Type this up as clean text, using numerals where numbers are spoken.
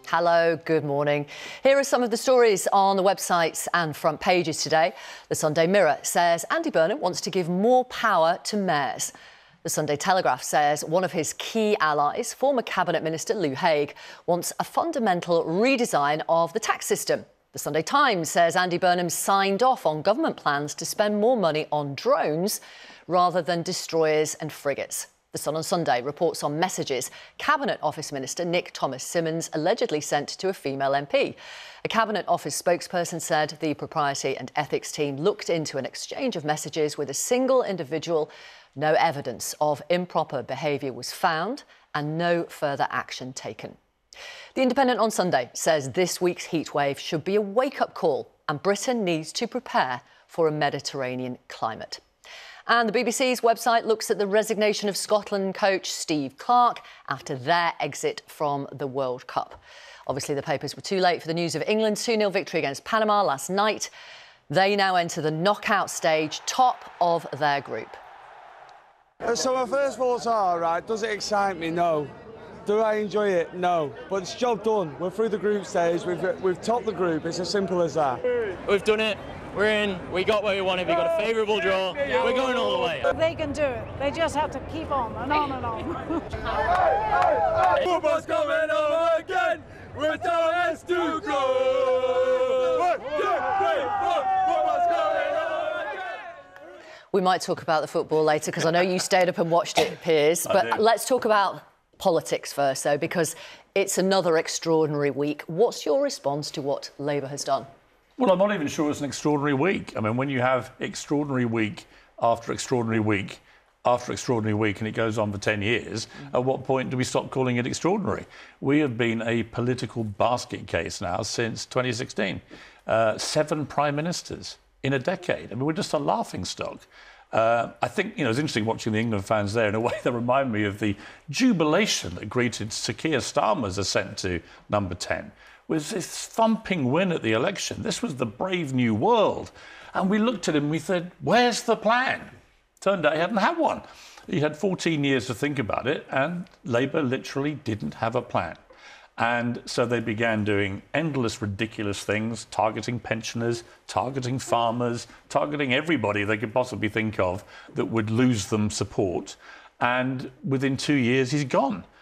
Hello, good morning. Here are some of the stories on the websites and front pages today. The Sunday Mirror says Andy Burnham wants to give more power to mayors. The Sunday Telegraph says one of his key allies, former Cabinet Minister Lou Hague, wants a fundamental redesign of the tax system. The Sunday Times says Andy Burnham signed off on government plans to spend more money on drones rather than destroyers and frigates. The Sun on Sunday reports on messages Cabinet Office Minister Nick Thomas-Symonds allegedly sent to a female MP. A Cabinet Office spokesperson said the Propriety and Ethics team looked into an exchange of messages with a single individual. No evidence of improper behaviour was found and no further action taken. The Independent on Sunday says this week's heatwave should be a wake-up call and Britain needs to prepare for a Mediterranean climate. And the BBC's website looks at the resignation of Scotland coach Steve Clarke after their exit from the World Cup. Obviously, the papers were too late for the news of England's 2-0 victory against Panama last night. They now enter the knockout stage, top of their group. So my first thoughts are, right, does it excite me? No. Do I enjoy it? No. But it's job done. We're through the group stage. We've topped the group. It's as simple as that. We've done it. We're in. We got what we wanted. We got a favourable draw. We're going all the way. They can do it. They just have to keep on and on and on. Football's coming over again. We're telling us to go. 1, 2, 3, 4. Football's coming over again. We might talk about the football later because I know you stayed up and watched it, Piers. But let's talk about politics first, though, because it's another extraordinary week. What's your response to what Labour has done? Well, I'm not even sure it's an extraordinary week. I mean, when you have extraordinary week after extraordinary week after extraordinary week and it goes on for 10 years, at what point do we stop calling it extraordinary? We have been a political basket case now since 2016. 7 prime ministers in a decade. I mean, we're just a laughingstock. I think, it's interesting watching the England fans there. In a way, they remind me of the jubilation that greeted Sir Keir Starmer's ascent to number 10. Was this thumping win at the election. This was the brave new world. And we looked at him and we said, where's the plan? Turned out he hadn't had one. He had 14 years to think about it, and Labour literally didn't have a plan. And so they began doing endless, ridiculous things, targeting pensioners, targeting farmers, targeting everybody they could possibly think of that would lose them support. And within 2 years, he's gone.